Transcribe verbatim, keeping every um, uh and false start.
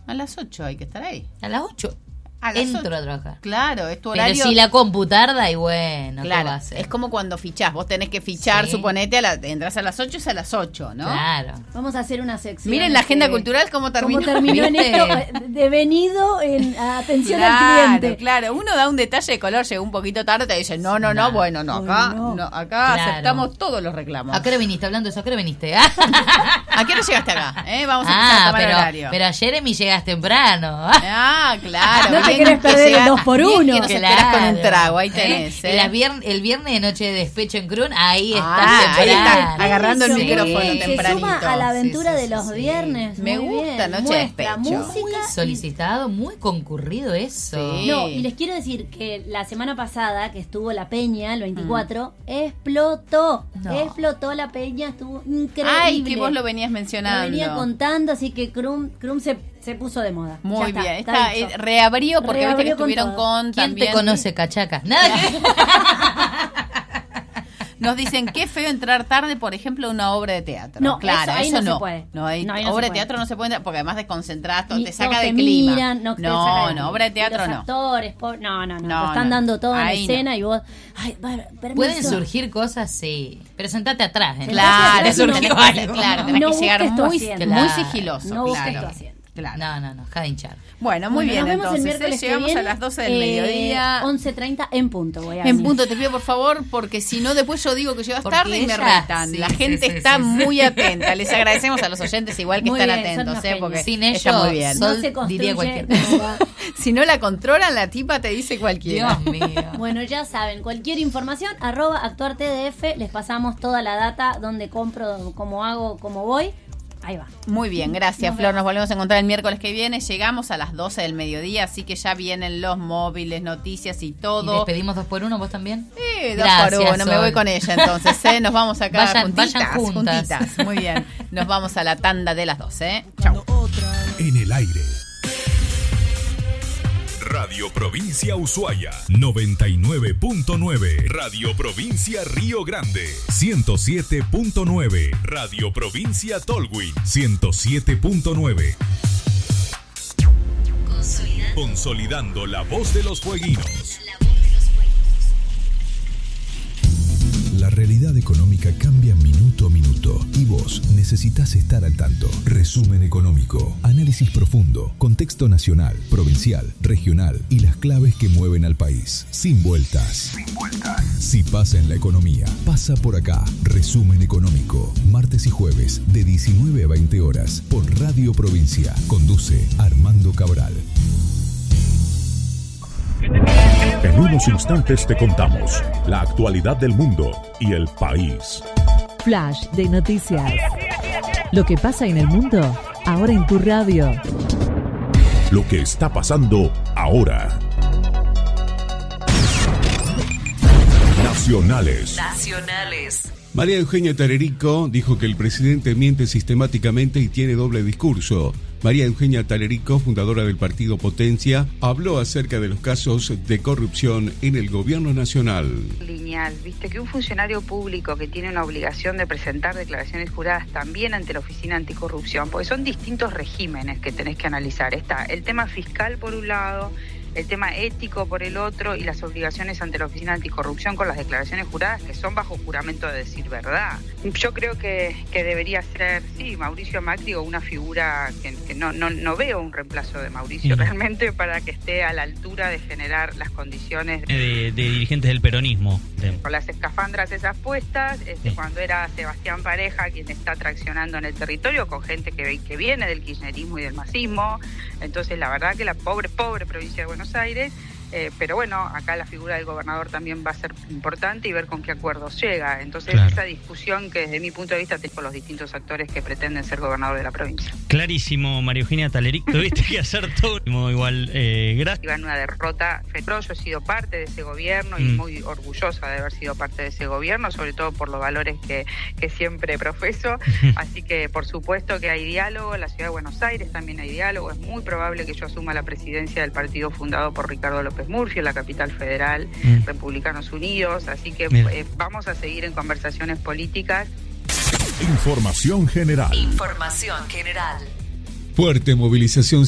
A las ocho hay que estar ahí. A las ocho. A las Entro ocho. a trabajar. Claro, es tu horario. Pero si la computarda y bueno, claro, ¿qué va a hacer? es como cuando fichás. Vos tenés que fichar, Sí. suponete, a la, entras a las ocho, es a las ocho, ¿no? Claro. Vamos a hacer una sección. Miren la agenda que- cultural cómo terminó. Cómo terminó en ¿Viste? esto, devenido en atención Claro, al cliente. claro. Uno da un detalle de color, llegó un poquito tarde, te dice, no, no, no, No. bueno, no, acá, No. no, acá Claro. aceptamos todos los reclamos. ¿A qué hora viniste? Hablando de eso, ¿a qué hora viniste? ¿A qué hora llegaste acá? ¿Eh? Vamos a empezar a Ah, tomar pero, horario. pero a Jeremy llegas temprano. Ah, claro. No te bien querés que perder el llega- dos por bien uno. que nos Claro. esperás con un trago, ahí tenés. ¿Eh? ¿eh? Y las vier- el viernes de noche de despecho en Crun, ahí está Ah, ahí está, temprano. agarrando el Eso, micrófono se tempranito. suma a la aventura Sí, sí, de los sí, sí. viernes. Me muy gusta bien. Noche de Muestra Despecho. música Muy y- solicitado, muy concurrido eso. Sí. No, y les quiero decir que la semana pasada que estuvo la Peña, el veinticuatro, explotó. No. Explotó la Peña, estuvo increíble. Ay, que vos lo venías mencionando. Lo venía contando, así que Krum, Krum se, se puso de moda. Muy Ya está, bien. está Está, dicho. eh, reabrió porque viste que Reabrió con estuvieron todo. con ¿Quién también. te conoce, cachaca? Nada que... Nos dicen qué feo entrar tarde, por ejemplo, a una obra de teatro. No, claro, eso ahí eso no no. se puede. No, hay, No, ahí no obra se de teatro puede. no se puede entrar porque además desconcentrás, todo, Ni- te saca no de te clima. miran, no, te no, saca de- no, obra de y teatro los no. actores, po- no, no, no, No, lo están no. dando todo Ahí en no. escena y vos, ay, va, permiso. Pueden surgir cosas, sí. Pero sentate atrás. ¿eh? Claro, Te eso surgió tenés que hacer, algo. claro, tenés No que llegar busques tu muy, asiento. muy Claro. sigiloso, No busques claro. tu asiento. Claro. No, no, no, cada hinchar. Bueno, muy Bueno, bien, nos vemos el entonces, miércoles ¿eh? que llegamos viene, a las doce del eh, mediodía. once treinta en punto voy a En venir. punto, te pido por favor, porque si no después yo digo que llegas Porque tarde y me ella- retan. sí, La sí, gente sí, está sí, sí. muy atenta. Les agradecemos a los oyentes igual que Muy están bien, son atentos, unos ¿eh? genios. Porque Sin está ellos, muy bien. Sol No se construye diría cualquier nada. Si no la controlan, la tipa te dice cualquiera. Dios mío. Bueno, ya saben, cualquier información, arroba actuar T D F, les pasamos toda la data, dónde compro, cómo hago, cómo voy. Ahí va. Muy bien, gracias Nos Flor. vemos. Nos volvemos a encontrar el miércoles que viene. Llegamos a las doce del mediodía, así que ya vienen los móviles, noticias y ¿Y todo. despedimos dos por uno vos también? Sí, dos Gracias, por uno. Me Sol. voy con ella entonces, ¿eh? Nos vamos acá Vayan- juntitas, vayan juntas. juntitas. Muy bien. Nos vamos a la tanda de las doce, ¿eh? Chau. En el aire. Radio Provincia Ushuaia, noventa y nueve punto nueve. Radio Provincia Río Grande, ciento siete punto nueve. Radio Provincia Tolwyn, ciento siete punto nueve. Consolidando. Consolidando la voz de los fueguinos. La voz de los fueguinos. La realidad económica cambia minuto a minuto y vos necesitas estar al tanto. Resumen económico, análisis profundo, contexto nacional, provincial, regional y las claves que mueven al país. Sin vueltas. Sin vueltas. Si pasa en la economía, pasa por acá. Resumen económico, martes y jueves de diecinueve a veinte horas por Radio Provincia. Conduce Armando Cabral. En unos instantes te contamos la actualidad del mundo y el país. Flash de noticias. Lo que pasa en el mundo, ahora en tu radio. Lo que está pasando ahora. Nacionales. Nacionales. María Eugenia Talerico dijo que el presidente miente sistemáticamente y tiene doble discurso. María Eugenia Talerico, fundadora del partido Potencia, habló acerca de los casos de corrupción en el gobierno nacional. Lineal, viste que un funcionario público que tiene una obligación de presentar declaraciones juradas también ante la Oficina Anticorrupción, porque son distintos regímenes que tenés que analizar. Está el tema fiscal por un lado, el tema ético por el otro y las obligaciones ante la Oficina Anticorrupción con las declaraciones juradas que son bajo juramento de decir verdad. Yo creo que, que debería ser, sí, Mauricio Macri o una figura que, que no, no, no veo un reemplazo de Mauricio Mm. realmente para que esté a la altura de generar las condiciones de, de dirigentes del peronismo. De- con las escafandras esas puestas, este, Sí. cuando era Sebastián Pareja quien está traccionando en el territorio con gente que, que viene del kirchnerismo y del masismo. Entonces la verdad que la pobre, pobre provincia de Buenos Aires, eh, pero bueno, acá la figura del gobernador también va a ser importante y ver con qué acuerdos llega. Entonces Claro. esa discusión que desde mi punto de vista tengo con los distintos actores que pretenden ser gobernador de la provincia. Clarísimo, María Eugenia Taleric, tuviste que hacer todo igual. Eh, gracias. Iba en una derrota feroz. Yo he sido parte de ese gobierno y Mm. muy orgullosa de haber sido parte de ese gobierno, sobre todo por los valores que, que siempre profeso. Así que por supuesto que hay diálogo, en la ciudad de Buenos Aires también hay diálogo. Es muy probable que yo asuma la presidencia del partido fundado por Ricardo López Murphy en la capital federal, Mm. Republicanos Unidos. Así que Mira. eh, vamos a seguir en conversaciones políticas. Información general. Información general. Fuerte movilización